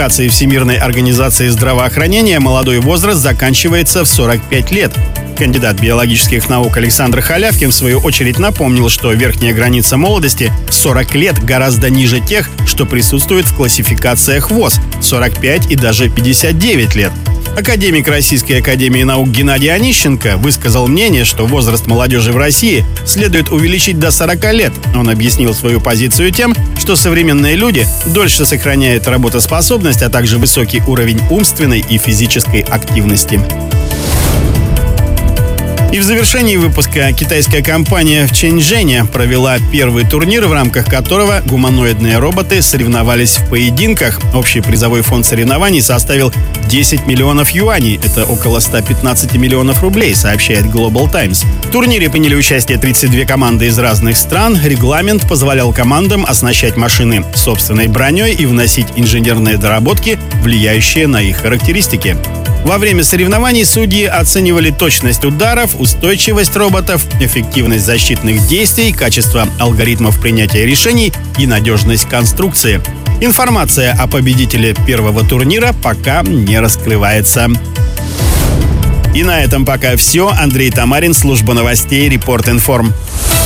Всемирной организации здравоохранения молодой возраст заканчивается в 45 лет. Кандидат биологических наук Александр Халявкин, в свою очередь, напомнил, что верхняя граница молодости 40 лет гораздо ниже тех, что присутствуют в классификациях ВОЗ – 45 и даже 59 лет. Академик Российской академии наук Геннадий Онищенко высказал мнение, что возраст молодежи в России следует увеличить до 40 лет. Он объяснил свою позицию тем, что современные люди дольше сохраняют работоспособность, а также высокий уровень умственной и физической активности. И в завершении выпуска китайская компания в Чэньчжэне провела первый турнир, в рамках которого гуманоидные роботы соревновались в поединках. Общий призовой фонд соревнований составил 10 миллионов юаней. Это около 115 миллионов рублей, сообщает Global Times. В турнире приняли участие 32 команды из разных стран. Регламент позволял командам оснащать машины собственной броней и вносить инженерные доработки, влияющие на их характеристики. Во время соревнований судьи оценивали точность ударов, устойчивость роботов, эффективность защитных действий, качество алгоритмов принятия решений и надежность конструкции. Информация о победителе первого турнира пока не раскрывается. И на этом пока все. Андрей Тамарин, служба новостей Report Inform.